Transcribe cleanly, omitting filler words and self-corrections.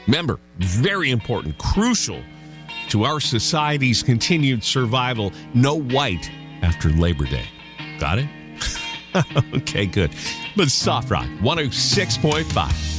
Remember, very important, crucial to our society's continued survival. No white after Labor Day. Got it? Okay, good. But Soft Rock 106.5.